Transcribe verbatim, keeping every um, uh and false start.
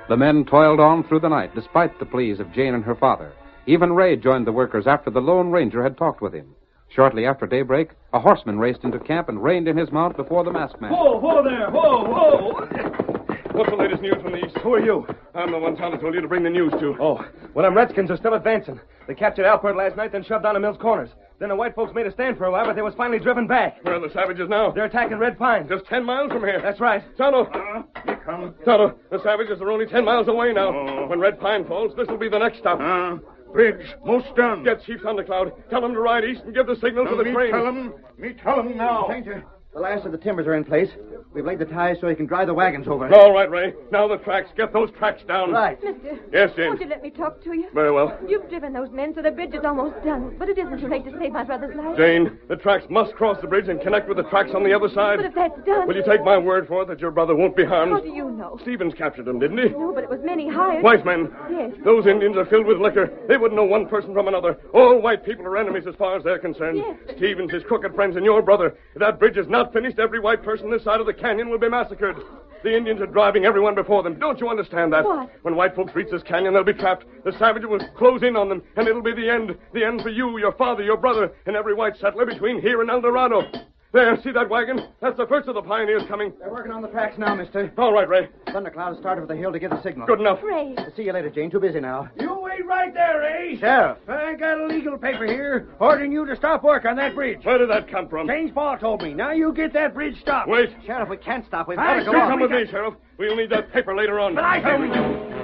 The men toiled on through the night, despite the pleas of Jane and her father. Even Ray joined the workers after the Lone Ranger had talked with him. Shortly after daybreak, a horseman raced into camp and reined in his mount before the masked man. Whoa, whoa there, whoa, whoa! What's the latest news from the east? Who are you? I'm the one Tonto told you to bring the news to. Oh, well, them Redskins are still advancing. They captured Alpert last night, then shoved down to Mill's Corners. Then the white folks made a stand for a while, but they was finally driven back. Where are the savages now? They're attacking Red Pine. Just ten miles from here. That's right. Tonto! Uh, you come. Tonto, the savages are only ten miles away now. Oh. When Red Pine falls, this will be the next stop. Uh, bridge, most done. Get Chief Thundercloud. Tell him to ride east and give the signal no, to the me train. tell him. Me tell him now. Ranger, the last of the timbers are in place. We've laid the ties so he can drive the wagons over. All right, Ray. Now the tracks. Get those tracks down. Right. Mister. Yes, Jane. Won't you let me talk to you? Very well. You've driven those men so the bridge is almost done. But it isn't too late to save my brother's life. Jane, the tracks must cross the bridge and connect with the tracks on the other side. But if that's done... Will you take my word for it that your brother won't be harmed? How do you know? Stevens captured them, didn't he? No, but it was many hired. White men. Yes. Those Indians are filled with liquor. They wouldn't know one person from another. All white people are enemies as far as they're concerned. Yes. Stevens, his crooked friends, and your brother. If that bridge is not finished, every white person this side of the canyon will be massacred. The Indians are driving everyone before them. Don't you understand that? What? When white folks reach this canyon, they'll be trapped. The savages will close in on them, and it'll be the end. The end for you, your father, your brother, and every white settler between here and El Dorado. There, see that wagon? That's the first of the pioneers coming. They're working on the tracks now, mister. All right, Ray. Thundercloud has started for the hill to give the signal. Good enough. Ray. See you later, Jane. Too busy now. You wait right there, eh? Sheriff. I got a legal paper here ordering you to stop work on that bridge. Where did that come from? Jane's pa told me. Now you get that bridge stopped. Wait. Sheriff, we can't stop. We've I got to go sure on. Come with me, Sheriff. We'll need that paper later on. But I said...